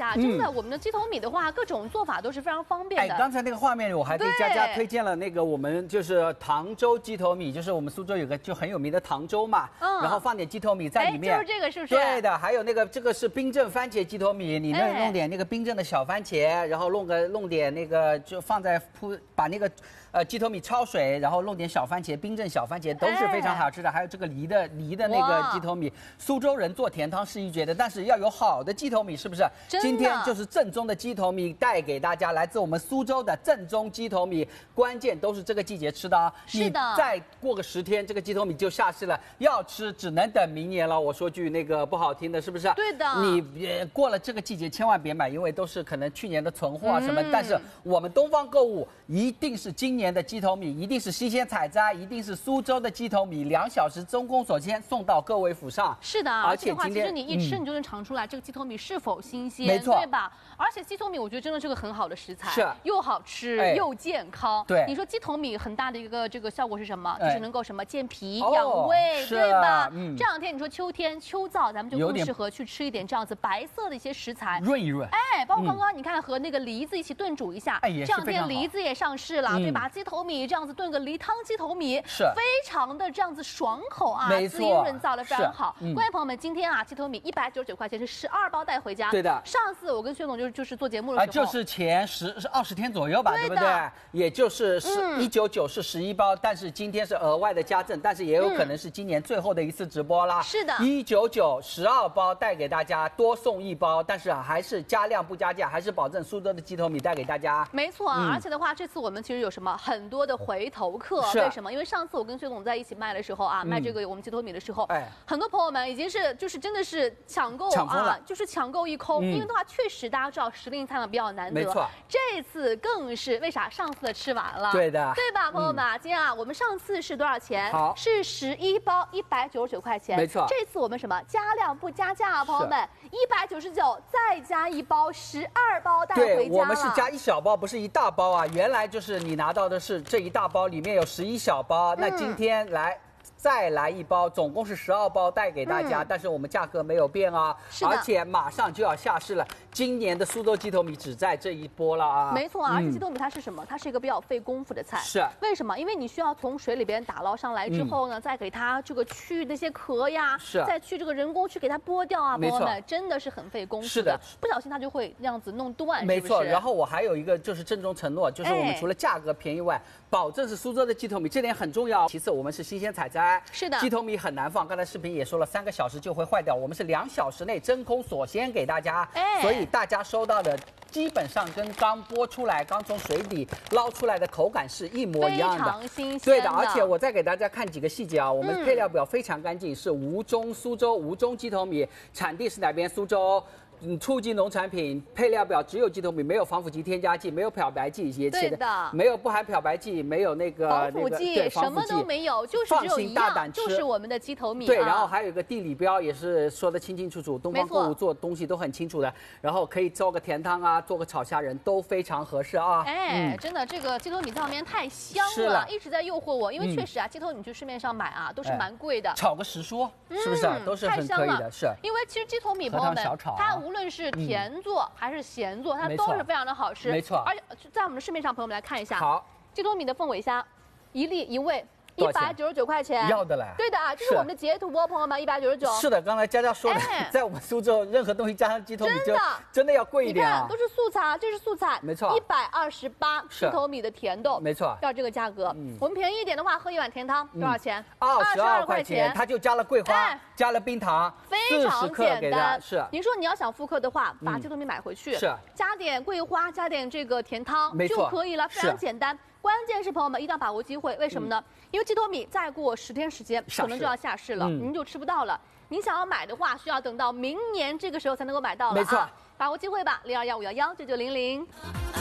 啊，真的，我们的鸡头米的话，各种做法都是非常方便的。 刚才那个画面里，我还给佳佳推荐了那个我们就是糖粥鸡头米，就是我们苏州有个就很有名的糖粥嘛，然后放点鸡头米在里面， 就是这个是不是？ 对的，还有那个这个是冰镇番茄鸡头米，你弄点那个冰镇的小番茄，然后弄点那个就放在把那个鸡头米焯水，然后弄点小番茄，冰镇小番茄都是非常好吃的。还有这个梨的那个鸡头米，苏州人做甜汤是一绝的，但是要有好的鸡头米，是不是？今天就是正宗的鸡头米带给大家，来自我们苏州的正宗鸡头米，关键都是这个季节吃的啊。 是的， 你再过个10天，这个鸡头米就下市了，要吃只能等明年了。我说句那个不好听的，是不是？ 对的。 你过了这个季节千万别买，因为都是可能去年的存货啊什么。但是我们东方购物一定是今年的鸡头米，一定是新鲜采摘，一定是苏州的鸡头米，2小时中公所鲜送到各位府上。 是的， 而且其实你一吃你就能尝出来这个鸡头米是否新鲜， 没错， 对吧？而且鸡头米我觉得真的是个很好的食材， 是又好吃又健康。 对， 你说鸡头米很大的一个这个效果是什么？就是能够什么健脾养胃，对吧？这2天你说秋天秋燥，咱们就更适合去吃一点这样子白色的一些食材， 润一润。 包括刚刚你看和那个梨子一起炖煮一下，这2天梨子也上市了，对吧？鸡头米这样子炖个梨汤鸡头米，是非常的这样子爽口啊，滋阴润燥的非常好。各位朋友们，今天啊，鸡头米199块钱是12包带回家。对的。上次我跟薛总就是做节目的时候， 就是前20天左右吧，对不对？也就是199是11包，但是今天是额外的加赠，但是也有可能是今年最后的一次直播啦。 是的 ，199 12包带给大家，多送1包，但是还是加量不加价，还是保证苏州的鸡头米带给大家。 没错啊，而且的话，这次我们其实有什么很多的回头客，为什么？因为上次我跟薛总在一起卖的时候啊，卖这个我们鸡头米的时候，很多朋友们已经是就是真的是抢购啊，就是抢购一空。因为的话，确实大家知道时令菜嘛比较难得， 没错。 这次更是为啥？上次的吃完了， 对的， 对吧，朋友们？今天啊，我们上次是多少钱？ 好， 是11包199块钱， 没错。 这次我们什么加量不加价啊，朋友们，199再加1包，12包带回家了。 对，我们是加1小包，不是一大包啊。原来就是你拿到的是这一大包，里面有11小包，那今天再来1包，总共是12包带给大家，但是我们价格没有变啊，而且马上就要下市了。今年的苏州鸡头米只在这一波了啊！ 没错，而且鸡头米它是什么？它是一个比较费功夫的菜。 是为什么？因为你需要从水里边打捞上来之后呢，再给它这个去那些壳呀，再去这个人工去给它剥掉啊，朋友们，真的是很费功夫的。 是的， 不小心它就会这样子弄断。 没错。然后我还有一个就是郑重承诺，就是我们除了价格便宜外，保证是苏州的鸡头米，这点很重要。其次，我们是新鲜采摘， 是的， 鸡头米很难放，刚才视频也说了，3个小时就会坏掉。我们是2小时内真空锁鲜给大家，所以大家收到的基本上跟刚剥出来、刚从水底捞出来的口感是一模一样的， 非常新鲜。 对的，而且我再给大家看几个细节啊，我们配料表非常干净，是苏州吴中鸡头米，产地是哪边？苏州。初级农产品配料表只有鸡头米，没有防腐剂、添加剂，没有漂白剂，也写的没有不含漂白剂，没有那个防腐剂，什么都没有，就是只有一样，就是我们的鸡头米。 对，然后还有一个地理标也是说的清清楚楚，东方购物做东西都很清楚的，然后可以做个甜汤啊，做个炒虾仁都非常合适啊。 真的这个鸡头米在旁边太香了，一直在诱惑我，因为确实啊，鸡头米去市面上买啊都是蛮贵的， 炒个10说是不是都是很可以的？是， 因为其实鸡头米朋友们，它无论是甜做还是咸做，它都是非常的好吃。 没错， 而且在我们的市面上，朋友们来看一下， 好， 鸡头米的凤尾虾1粒1位。199块钱， 要的嘞。 对的，这是我们的截图哦，朋友们，199。 是的，刚才佳佳说的，在我们苏州，任何东西加上鸡头米就真的要贵一点啊。 你看，都是素材，这是素菜， 没错 ，128鸡头米的甜豆， 没错， 要这个价格。我们便宜一点的话，喝1碗甜汤多少钱 ？22块钱，它就加了桂花，加了冰糖， 非常简单。 是， 您说你要想复刻的话，把鸡头米买回去， 是， 加点桂花，加点这个甜汤就可以了，非常简单。关键是朋友们一定要把握机会，为什么呢？因为鸡头米再过10天时间，可能就要下市了，您就吃不到了。您想要买的话，需要等到明年这个时候才能够买到了。 没错， 把握机会吧，0215119900。